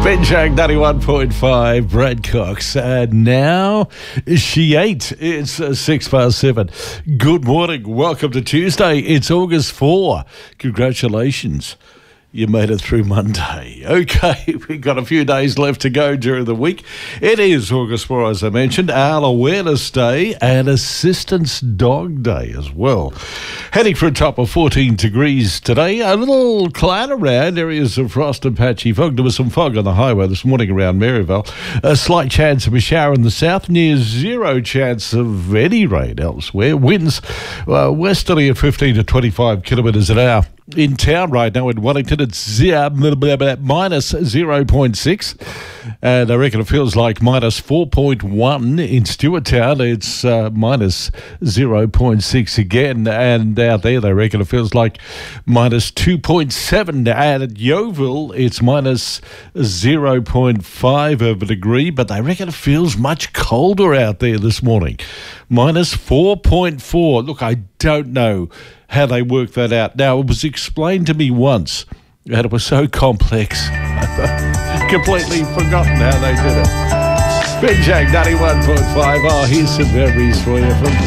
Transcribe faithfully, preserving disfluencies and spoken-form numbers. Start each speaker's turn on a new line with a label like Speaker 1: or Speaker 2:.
Speaker 1: Benchag ninety-one point five, Brad Cox. And now she ate. It's uh, six past seven. Good morning. Welcome to Tuesday. It's August fourth. Congratulations. You made it through Monday. Okay, we've got a few days left to go during the week. It is August fourth, as I mentioned, Owl Awareness Day and Assistance Dog Day as well. Heading for a top of fourteen degrees today. A little cloud around, areas of frost and patchy fog. There was some fog on the highway this morning around Maryvale. A slight chance of a shower in the south, near zero chance of any rain elsewhere. Winds uh, westerly at fifteen to twenty-five kilometres an hour. In town right now in Wellington, it's zero, blah, blah, blah, minus zero point six. And I reckon it feels like minus four point one in Stewarttown. It's uh, minus zero point six again. And out there, they reckon it feels like minus two point seven. And at Yeovil, it's minus zero point five of a degree. But they reckon it feels much colder out there this morning. Minus four point four. Look, I don't know how they work that out. Now, it was explained to me once, and it was so complex. Completely forgotten how they did it. Benchag ninety-one point five. Oh, here's some memories for you from